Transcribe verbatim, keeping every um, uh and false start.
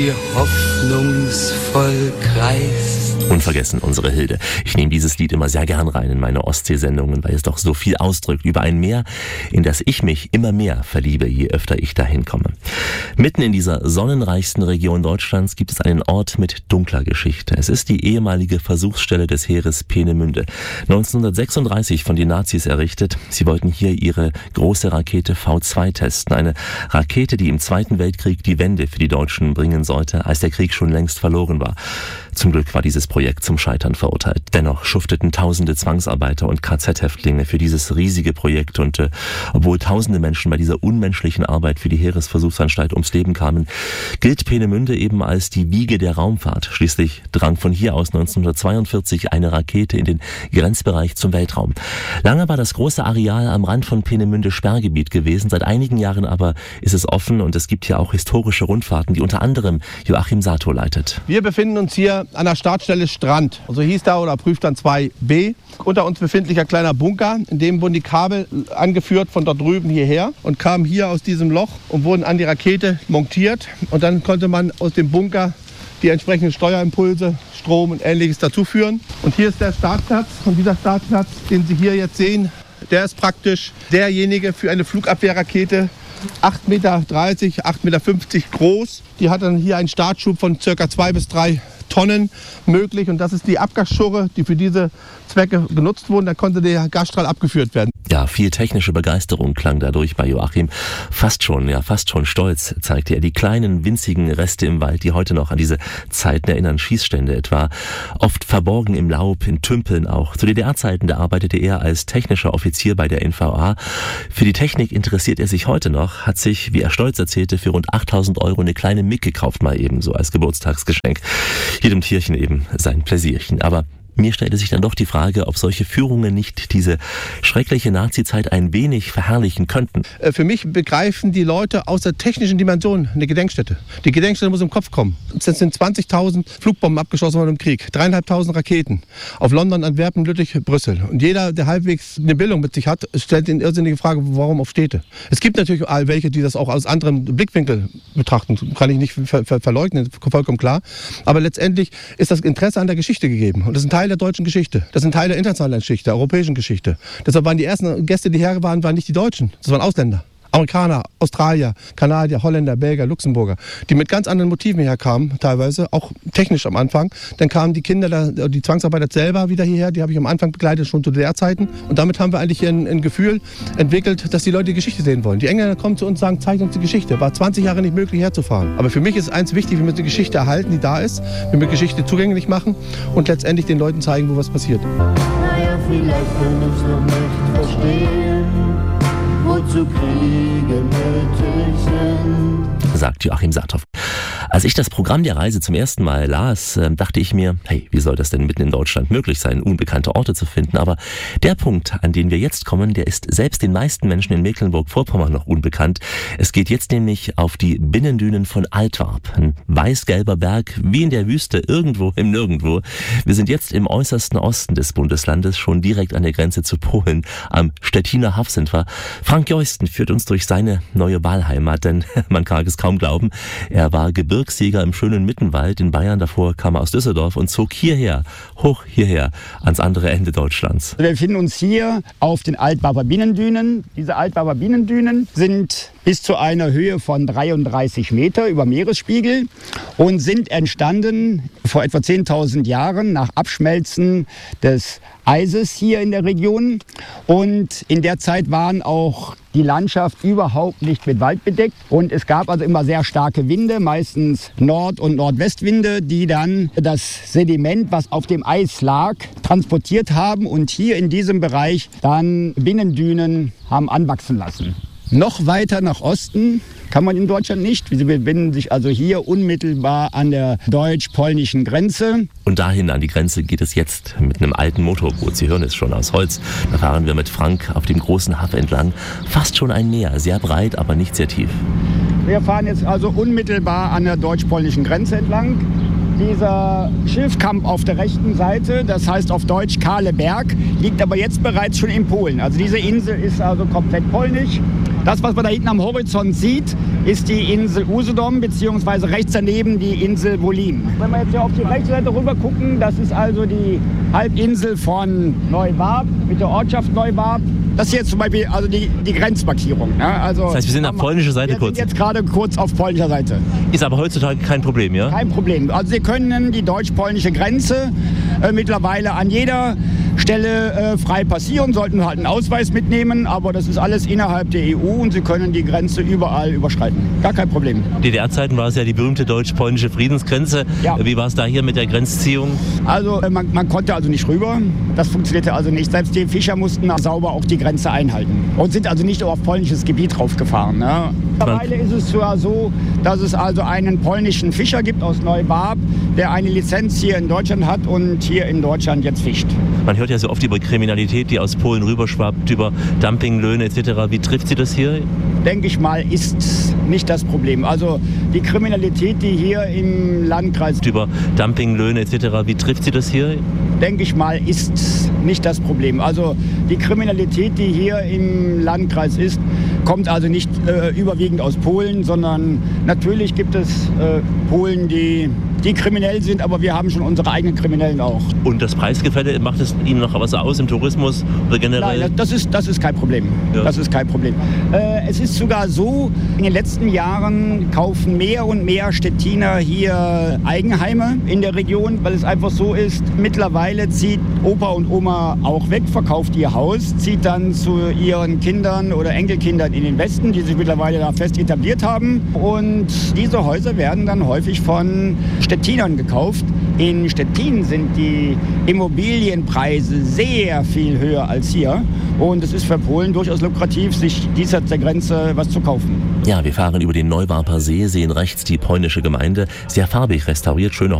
Die hoffnungsvoll kreist. Unvergessen, unsere Hilde. Ich nehme dieses Lied immer sehr gern rein in meine Ostsee-Sendungen, weil es doch so viel ausdrückt über ein Meer, in das ich mich immer mehr verliebe, je öfter ich dahin komme. Mitten in dieser sonnenreichsten Region Deutschlands gibt es einen Ort mit dunkler Geschichte. Es ist die ehemalige Versuchsstelle des Heeres Peenemünde. neunzehnhundertsechsunddreißig von den Nazis errichtet. Sie wollten hier ihre große Rakete V zwei testen. Eine Rakete, die im Zweiten Weltkrieg die Wende für die Deutschen bringen sollte, als der Krieg schon längst verloren war. Zum Glück war dieses Projekt zum Scheitern verurteilt. Dennoch schufteten tausende Zwangsarbeiter und K Z-Häftlinge für dieses riesige Projekt und äh, obwohl tausende Menschen bei dieser unmenschlichen Arbeit für die Heeresversuchsanstalt ums Leben kamen, gilt Peenemünde eben als die Wiege der Raumfahrt. Schließlich drang von hier aus neunzehnhundertzweiundvierzig eine Rakete in den Grenzbereich zum Weltraum. Lange war das große Areal am Rand von Peenemünde Sperrgebiet gewesen, seit einigen Jahren aber ist es offen und es gibt hier auch historische Rundfahrten, die unter anderem Joachim Sato leitet. Wir befinden uns hier an der Startstelle Strand. So hieß da oder Prüfstand zwei b. Unter uns befindlicher kleiner Bunker, in dem wurden die Kabel angeführt von dort drüben hierher und kamen hier aus diesem Loch und wurden an die Rakete montiert. Und dann konnte man aus dem Bunker die entsprechenden Steuerimpulse, Strom und Ähnliches dazuführen. Und hier ist der Startplatz. Und dieser Startplatz, den Sie hier jetzt sehen, der ist praktisch derjenige für eine Flugabwehrrakete. acht Meter dreißig, acht Meter fünfzig groß. Die hat dann hier einen Startschub von ca. zwei bis drei Tonnen möglich. Und das ist die Abgasschurre, die für diese Zwecke genutzt wurden. Da konnte der Gasstrahl abgeführt werden. Ja, viel technische Begeisterung klang dadurch bei Joachim. Fast schon, ja, fast schon stolz zeigte er die kleinen, winzigen Reste im Wald, die heute noch an diese Zeiten erinnern. Schießstände etwa, oft verborgen im Laub, in Tümpeln auch. Zu D D R-Zeiten, da arbeitete er als technischer Offizier bei der N V A. Für die Technik interessiert er sich heute noch, hat sich, wie er stolz erzählte, für rund achttausend Euro eine kleine Mick gekauft, mal eben so als Geburtstagsgeschenk. Jedem Tierchen eben sein Pläsierchen. Aber mir stellte sich dann doch die Frage, ob solche Führungen nicht diese schreckliche Nazi-Zeit ein wenig verherrlichen könnten. Für mich begreifen die Leute aus der technischen Dimension eine Gedenkstätte. Die Gedenkstätte muss im Kopf kommen. Es sind zwanzigtausend Flugbomben abgeschossen worden im Krieg, dreieinhalbtausend Raketen auf London, Antwerpen, Lüttich, Brüssel. Und jeder, der halbwegs eine Bildung mit sich hat, stellt die irrsinnige Frage, warum auf Städte. Es gibt natürlich all welche, die das auch aus anderen Blickwinkeln betrachten. Kann ich nicht ver ver verleugnen, vollkommen klar. Aber letztendlich ist das Interesse an der Geschichte gegeben. Und das ist ein Teil der deutschen Geschichte. Das sind Teile der internationalen Geschichte, der europäischen Geschichte. Deshalb waren die ersten Gäste, die her waren, waren nicht die Deutschen. Das waren Ausländer. Amerikaner, Australier, Kanadier, Holländer, Belgier, Luxemburger, die mit ganz anderen Motiven herkamen, teilweise, auch technisch am Anfang. Dann kamen die Kinder, die Zwangsarbeiter selber wieder hierher, die habe ich am Anfang begleitet, schon zu D D R-Zeiten. Und damit haben wir eigentlich ein, ein Gefühl entwickelt, dass die Leute die Geschichte sehen wollen. Die Engländer kommen zu uns und sagen, zeigt uns die Geschichte. War zwanzig Jahre nicht möglich herzufahren. Aber für mich ist eins wichtig, wir müssen die Geschichte erhalten, die da ist. Wir müssen die Geschichte zugänglich machen und letztendlich den Leuten zeigen, wo was passiert. Naja, vielleicht können uns noch nicht verstehen, wozu Kriege nötig sind, sagt Joachim Saathoff. Als ich das Programm der Reise zum ersten Mal las, äh, dachte ich mir, hey, wie soll das denn mitten in Deutschland möglich sein, unbekannte Orte zu finden? Aber der Punkt, an den wir jetzt kommen, der ist selbst den meisten Menschen in Mecklenburg-Vorpommern noch unbekannt. Es geht jetzt nämlich auf die Binnendünen von Altwarp. Ein weiß-gelber Berg, wie in der Wüste, irgendwo im Nirgendwo. Wir sind jetzt im äußersten Osten des Bundeslandes, schon direkt an der Grenze zu Polen. Am Stettiner Haff sind wir. Frank Joosten führt uns durch seine neue Wahlheimat, denn man kann es kaum glauben, er war Gebirgsjäger im schönen Mittenwald in Bayern, davor kam er aus Düsseldorf und zog hierher, hoch hierher, ans andere Ende Deutschlands. Wir befinden uns hier auf den Altwarper Binnendünen. Diese Altwarper Binnendünen sind bis zu einer Höhe von dreiunddreißig Meter über Meeresspiegel und sind entstanden vor etwa zehntausend Jahren nach Abschmelzen des Eises hier in der Region. Und in der Zeit waren auch die Landschaft überhaupt nicht mit Wald bedeckt. Und es gab also immer sehr starke Winde, meistens Nord- und Nordwestwinde, die dann das Sediment, was auf dem Eis lag, transportiert haben und hier in diesem Bereich dann Binnendünen haben anwachsen lassen. Noch weiter nach Osten kann man in Deutschland nicht. Sie befinden sich also hier unmittelbar an der deutsch-polnischen Grenze. Und dahin an die Grenze geht es jetzt mit einem alten Motorboot. Sie hören es schon, aus Holz. Da fahren wir mit Frank auf dem großen Haff entlang. Fast schon ein Meer, sehr breit, aber nicht sehr tief. Wir fahren jetzt also unmittelbar an der deutsch-polnischen Grenze entlang. Dieser Schiffkamp auf der rechten Seite, das heißt auf Deutsch Kahle Berg, liegt aber jetzt bereits schon in Polen. Also diese Insel ist also komplett polnisch. Das, was man da hinten am Horizont sieht, ist die Insel Usedom, beziehungsweise rechts daneben die Insel Wollin. Wenn wir jetzt hier auf die rechte Seite rüber gucken, das ist also die Halbinsel von Neuwarp mit der Ortschaft Neuwarp. Das hier ist zum Beispiel also die, die Grenzmarkierung. Ne? Also, das heißt, wir sind auf polnischer Seite wir kurz. Wir sind jetzt gerade kurz auf polnischer Seite. Ist aber heutzutage kein Problem, ja? Kein Problem. Also Sie können die deutsch-polnische Grenze äh, mittlerweile an jeder Stelle äh, frei passieren, sollten halt einen Ausweis mitnehmen, aber das ist alles innerhalb der E U und Sie können die Grenze überall überschreiten. Gar kein Problem. D D R-Zeiten war es ja die berühmte deutsch-polnische Friedensgrenze. Ja. Wie war es da hier mit der Grenzziehung? Also äh, man, man konnte also nicht rüber. Das funktionierte also nicht. Selbst die Fischer mussten sauber auch die Grenze einhalten und sind also nicht auf polnisches Gebiet draufgefahren. Ne? Mittlerweile ist es zwar so, dass es also einen polnischen Fischer gibt aus Neuwarp, der eine Lizenz hier in Deutschland hat und hier in Deutschland jetzt fischt. Man hört ja so oft über Kriminalität, die aus Polen rüberschwappt, über Dumpinglöhne et cetera. Wie trifft Sie das hier? Denke ich mal, ist nicht das Problem. Also die Kriminalität, die hier im Landkreis... Über Dumpinglöhne et cetera. Wie trifft Sie das hier? Denke ich mal, ist nicht das Problem. Also die Kriminalität, die hier im Landkreis ist, kommt also nicht äh, überwiegend aus Polen, sondern natürlich gibt es äh, Polen, die, die kriminell sind, aber wir haben schon unsere eigenen Kriminellen auch. Und das Preisgefälle, macht es Ihnen noch was aus im Tourismus oder generell? Nein, das ist, das ist kein Problem. Ja. Das ist kein Problem. Äh, es ist sogar so, in den letzten Jahren kaufen mehr und mehr Stettiner hier Eigenheime in der Region, weil es einfach so ist, mittlerweile zieht Opa und Oma auch weg, verkauft ihr Haus, zieht dann zu ihren Kindern oder Enkelkindern in den Westen, die sich mittlerweile da fest etabliert haben. Und diese Häuser werden dann häufig von Stettinern gekauft. In Stettin sind die Immobilienpreise sehr viel höher als hier. Und es ist für Polen durchaus lukrativ, sich diesseits der Grenze was zu kaufen. Ja, wir fahren über den Neuwarper See, sehen rechts die polnische Gemeinde, sehr farbig restauriert, schöne